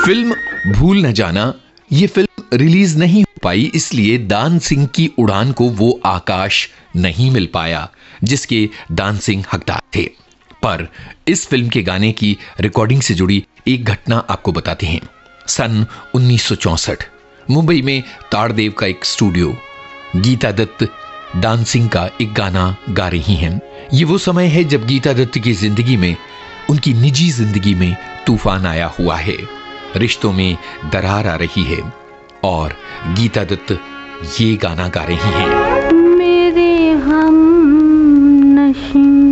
Film भूल न जाना, ये फिल्म रिलीज नहीं हो पाई, इसलिए दान सिंह की उड़ान को वो आकाश नहीं मिल पाया जिसके दान सिंह हकदार थे। पर इस फिल्म के गाने की रिकॉर्डिंग से जुड़ी एक घटना आपको बताते हैं। सन 1964 मुंबई में ताड़देव का एक स्टूडियो, गीता दत्त दान सिंह का एक गाना गा रही हैं। ये वो समय है जब गीता दत्त की जिंदगी में, उनकी निजी जिंदगी में तूफान आया हुआ है, रिश्तों में दरार आ रही है और गीता दत्त ये गाना गा रही हैं। मेरे हम नशीं